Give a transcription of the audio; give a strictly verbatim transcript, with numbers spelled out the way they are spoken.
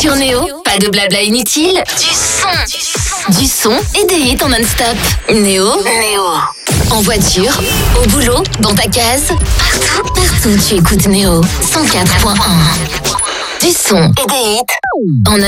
Sur Néo, pas de blabla inutile, du son. Du son et des hits en non-stop. Néo, Néo. En voiture, au boulot, dans ta case, partout, partout tu écoutes Néo. cent quatre point un. Du son et des hits en